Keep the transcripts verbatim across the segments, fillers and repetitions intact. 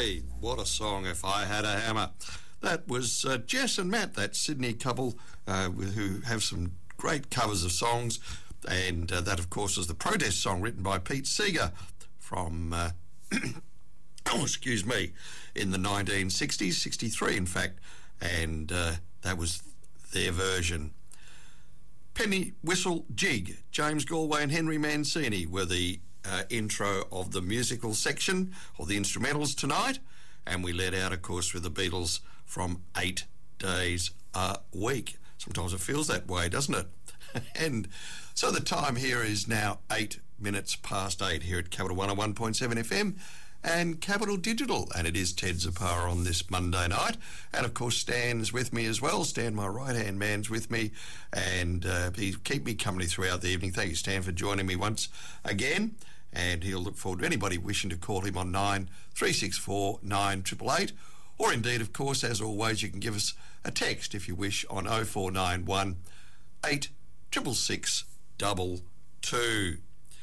Hey, what a song, If I Had a Hammer. That was uh, Jess and Matt, that Sydney couple uh, who have some great covers of songs. And uh, that, of course, is the protest song written by Pete Seeger from, uh, oh, excuse me, in the nineteen sixties, sixty-three, in fact. And uh, that was their version. Penny Whistle Jig, James Galway and Henry Mancini were the uh, intro of the musical section, or the instrumentals tonight. And we let out, of course, with the Beatles from Eight Days a Week. Sometimes it feels that way, doesn't it? And so the time here is now eight minutes past eight here at Capital one oh one point seven F M and Capital Digital. And it is Ted Zapara on this Monday night. And, of course, Stan's with me as well. Stan, my right-hand man's with me. And uh, he keep me company throughout the evening. Thank you, Stan, for joining me once again. And he'll look forward to anybody wishing to call him on nine three six four nine eight eight eight. Or indeed, of course, as always, you can give us a text if you wish on oh four nine one eight six six double two.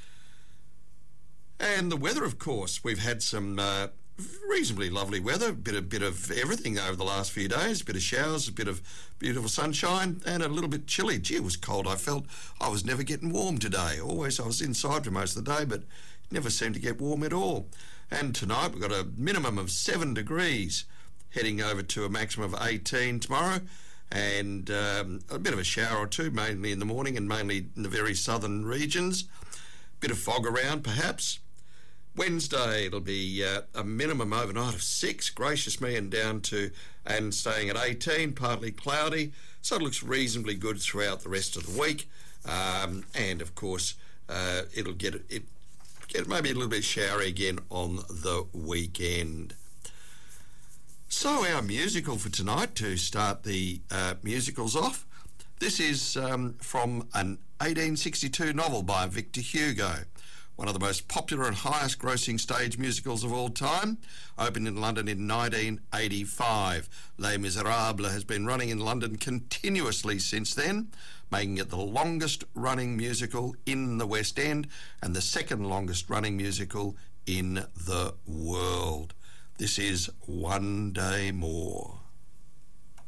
And the weather, of course, we've had some uh, reasonably lovely weather, a bit, a bit of everything over the last few days, a bit of showers, a bit of beautiful sunshine, and a little bit chilly. Gee, it was cold. I felt I was never getting warm today. Always I was inside for most of the day, but it never seemed to get warm at all. And tonight we've got a minimum of seven degrees, heading over to a maximum of eighteen tomorrow, and um, a bit of a shower or two, mainly in the morning and mainly in the very southern regions. Bit of fog around, perhaps. Wednesday, it'll be uh, a minimum overnight of six, gracious me, and down to, and staying at eighteen, partly cloudy. So it looks reasonably good throughout the rest of the week. Um, and, of course, uh, it'll get, it, get maybe a little bit showery again on the weekend. So our musical for tonight, to start the uh, musicals off, this is um, from an eighteen sixty-two novel by Victor Hugo, one of the most popular and highest grossing stage musicals of all time, opened in London in nineteen eighty-five. Les Miserables has been running in London continuously since then, making it the longest running musical in the West End and the second longest running musical in the world. This is One Day More.